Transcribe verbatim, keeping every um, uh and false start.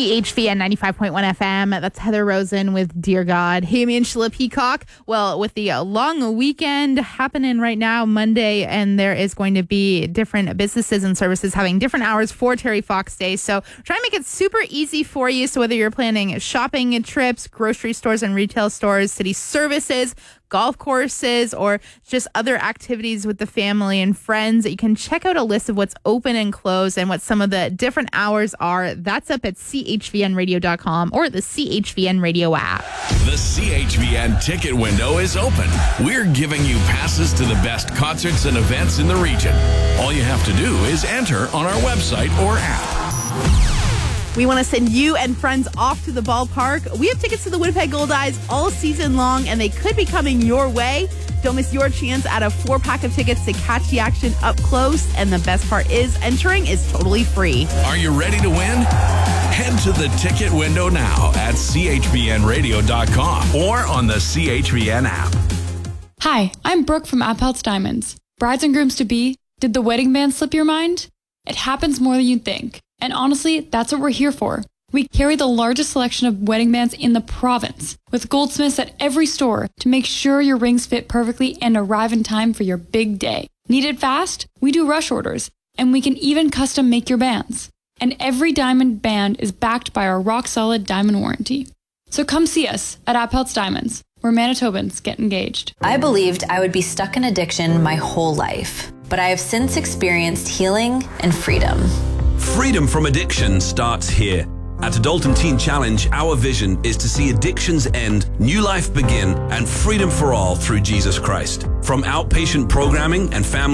C H V N ninety-five point one F M. That's Heather Rosen with Dear God. Hey, I'm Angela Peacock. Well, with the uh, long weekend happening right now, Monday, and there is going to be different businesses and services having different hours for Terry Fox Day. So try to make it super easy for you. So whether you're planning shopping trips, grocery stores and retail stores, city services, golf courses, or just other activities with the family and friends, you can check out a list of what's open and closed and what some of the different hours are. That's up at C H V N radio dot com or the C H V N Radio app. The C H V N ticket window is open. We're giving you passes to the best concerts and events in the region. All you have to do is enter on our website or app. We want to send you and friends off to the ballpark. We have tickets to the Winnipeg Goldeyes all season long, and they could be coming your way. Don't miss your chance at a four-pack of tickets to catch the action up close. And the best part is, entering is totally free. Are you ready to win? Head to the ticket window now at C H V N radio dot com or on the C H V N app. Hi, I'm Brooke from Appelt's Diamonds. Brides and grooms-to-be, did the wedding band slip your mind? It happens more than you'd think. And honestly, that's what we're here for. We carry the largest selection of wedding bands in the province, with goldsmiths at every store to make sure your rings fit perfectly and arrive in time for your big day. Need it fast? We do rush orders, and we can even custom make your bands. And every diamond band is backed by our rock-solid diamond warranty. So come see us at Appelt's Diamonds, where Manitobans get engaged. I believed I would be stuck in addiction my whole life, but I have since experienced healing and freedom. Freedom from addiction starts here. At Adult Teen Challenge, our vision is to see addictions end, new life begin, and freedom for all through Jesus Christ. From outpatient programming and family